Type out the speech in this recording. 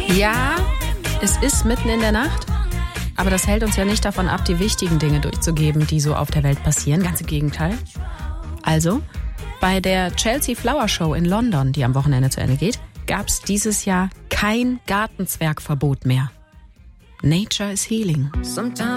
Ja, es ist mitten in der Nacht, aber das hält uns ja nicht davon ab, die wichtigen Dinge durchzugeben, die so auf der Welt passieren. Ganz im Gegenteil. Also, bei der Chelsea Flower Show in London, die am Wochenende zu Ende geht, gab es dieses Jahr kein Gartenzwergverbot mehr. Nature is healing.